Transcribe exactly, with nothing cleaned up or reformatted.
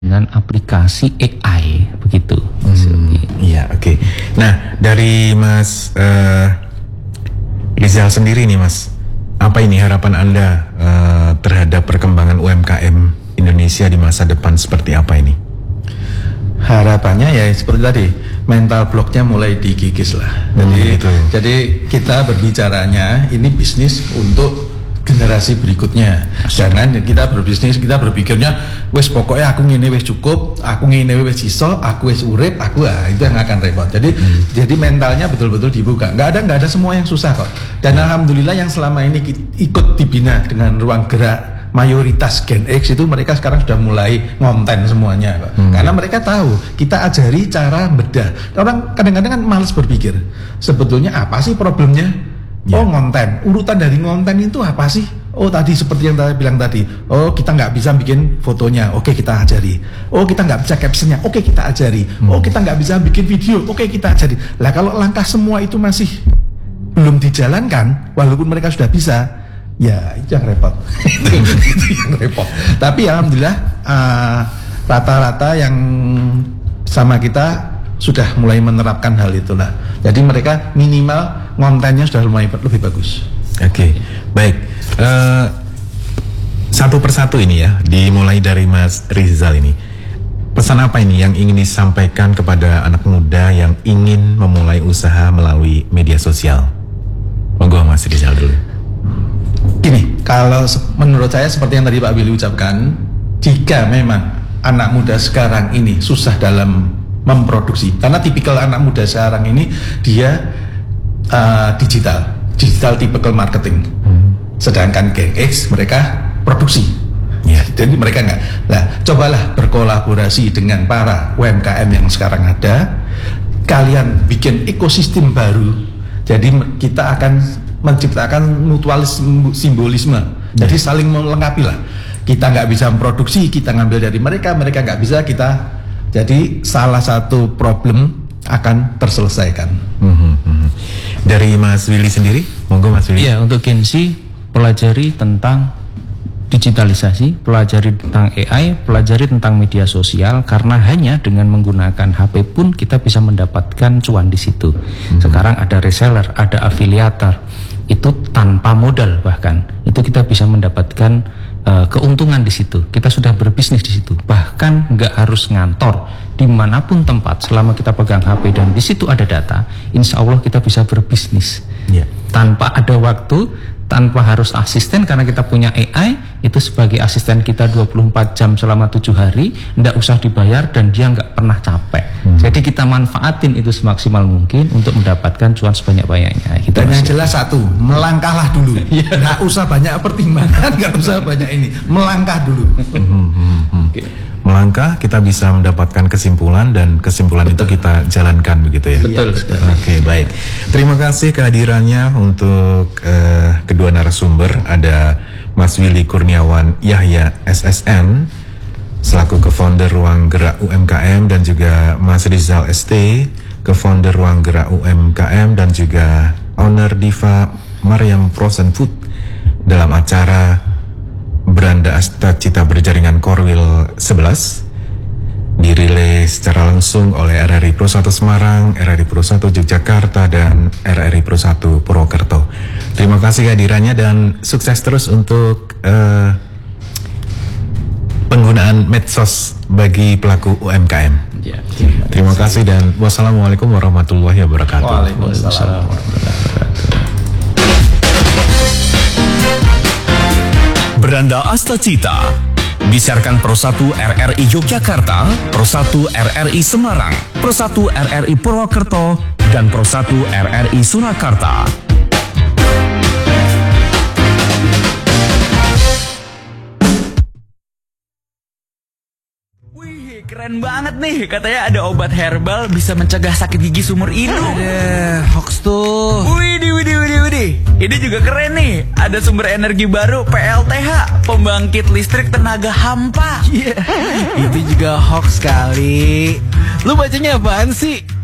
dengan aplikasi A I begitu. Hmm, iya, oke. Okay. Nah, dari Mas uh, Rizal sendiri nih Mas, apa ini harapan Anda uh, terhadap perkembangan U M K M Indonesia di masa depan seperti apa ini? Harapannya ya seperti tadi, mental blocknya mulai digigis lah. Jadi, hmm, gitu. jadi kita berbicaranya ini bisnis untuk generasi berikutnya. Jangan kita berbisnis kita berpikirnya wes pokoknya aku ngene wes cukup, aku ngene wes iso, aku wes urip, aku ah, itu yang akan repot. Jadi hmm. jadi mentalnya betul-betul dibuka. Nggak ada nggak ada semua yang susah kok. Dan hmm. alhamdulillah yang selama ini ikut dibina dengan ruang gerak mayoritas Gen X itu mereka sekarang sudah mulai ngonten semuanya kok. Hmm. Karena mereka tahu kita ajari cara bedah. Orang kadang-kadang kan malas berpikir sebetulnya apa sih problemnya. Ya. Oh ngonten, urutan dari ngonten itu apa sih? Oh tadi seperti yang tadi bilang tadi. Oh kita nggak bisa bikin fotonya, oke kita ajari. Oh kita nggak bisa captionnya, oke kita ajari. Hmm. Oh kita nggak bisa bikin video, oke kita ajari. Lah kalau langkah semua itu masih belum dijalankan, walaupun mereka sudah bisa, ya itu yang repot. Itu yang repot. Tapi alhamdulillah uh, rata-rata yang sama kita sudah mulai menerapkan hal itulah. Jadi mereka minimal kontennya sudah lumayan lebih bagus. Oke, okay, baik. Uh, satu persatu ini ya, dimulai dari Mas Rizal ini. Pesan apa ini yang ingin disampaikan kepada anak muda yang ingin memulai usaha melalui media sosial? Monggo Mas Rizal dulu. Gini, kalau menurut saya seperti yang tadi Pak Billy ucapkan, jika memang anak muda sekarang ini susah dalam memproduksi, karena tipikal anak muda sekarang ini dia uh, digital, digital typical marketing, hmm. sedangkan Gen X mereka produksi, ya. Jadi mereka nggak. Nah, cobalah berkolaborasi dengan para U M K M yang sekarang ada, kalian bikin ekosistem baru, jadi kita akan menciptakan mutualisme simbolisme, ya. Jadi saling melengkapi lah. Kita nggak bisa memproduksi, kita ngambil dari mereka, mereka nggak bisa, kita. Jadi salah satu problem akan terselesaikan. Mm-hmm. Dari Mas Willy sendiri, monggo Mas Willy. Iya, untuk Gen Z pelajari tentang digitalisasi, pelajari tentang A I, pelajari tentang media sosial, karena hanya dengan menggunakan H P pun kita bisa mendapatkan cuan di situ. Mm-hmm. Sekarang ada reseller, ada afiliator, itu tanpa modal bahkan itu kita bisa mendapatkan Uh, keuntungan di situ. Kita sudah berbisnis di situ. Bahkan nggak harus ngantor dimanapun tempat, selama kita pegang H P dan di situ ada data, insya Allah kita bisa berbisnis. Yeah. Tanpa ada waktu, tanpa harus asisten, karena kita punya A I itu sebagai asisten kita dua puluh empat jam selama tujuh hari, nggak usah dibayar dan dia nggak pernah capek. Hmm. Jadi kita manfaatin itu semaksimal mungkin untuk mendapatkan cuan sebanyak-banyaknya. Gitu. Dan yang jelas satu, melangkahlah dulu. Nggak usah banyak pertimbangan, nggak usah banyak ini, melangkah dulu. Hmm, hmm, hmm. Okay. Melangkah kita bisa mendapatkan kesimpulan dan kesimpulan Betul. Itu kita jalankan begitu ya. Betul. Oke, okay, baik. Terima kasih kehadirannya untuk uh, kedua narasumber. Ada Mas Willy Kurniawan Yahya S S N selaku co-founder Ruang Gerak U M K M, dan juga Mas Rizal S T, co-founder Ruang Gerak U M K M dan juga owner Diva Mariam Frozen Food dalam acara Beranda Asta Cita Berjaringan Korwil sebelas, dirilis secara langsung oleh R R I Pro satu Semarang, R R I Pro satu Yogyakarta, dan R R I Pro satu Purwokerto. Terima kasih kehadirannya dan sukses terus untuk uh, penggunaan medsos bagi pelaku U M K M. Ya, terima, terima kasih dan wassalamualaikum warahmatullahi wabarakatuh. Waalaikumsalam warahmatullahi wabarakatuh. Beranda Asta Cita disiarkan Pro satu R R I Yogyakarta, Pro satu R R I Semarang, Pro satu R R I Purwokerto, dan Pro satu R R I Surakarta. Wih, keren banget nih. Katanya ada obat herbal bisa mencegah sakit gigi seumur hidup. Ada hoax tuh. Widih, widih, widih, widih. Ini juga keren nih. Ada sumber energi baru P L T H, pembangkit listrik tenaga hampa. Iya, yeah. Itu juga hoax kali. Lu bacanya apaan sih?